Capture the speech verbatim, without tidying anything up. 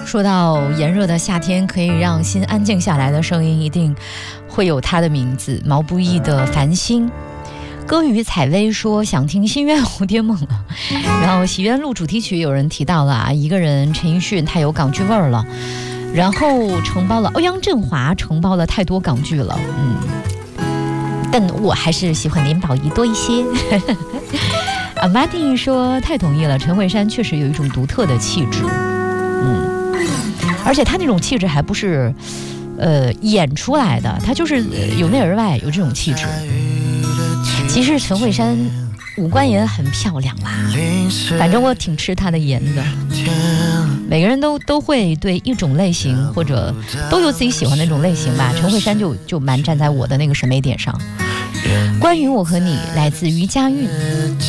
说到炎热的夏天可以让心安静下来的声音，一定会有他的名字，毛不易的《繁星》。歌语采薇说想听《心愿蝴蝶梦》了，然后《洗冤录》主题曲有人提到了啊，一个人陈奕迅太有港剧味儿了，然后承包了欧阳震华，承包了太多港剧了，嗯，但我还是喜欢林保怡多一些。啊，马丁说太同意了，陈慧珊确实有一种独特的气质，嗯，而且她那种气质还不是呃演出来的，她就是由内而外有这种气质。其实陈慧珊五官也很漂亮啦，反正我挺吃她的颜的。每个人都都会对一种类型或者都有自己喜欢的那种类型吧，陈慧珊就就蛮站在我的那个审美点上。关于我和你，来自于佳韵。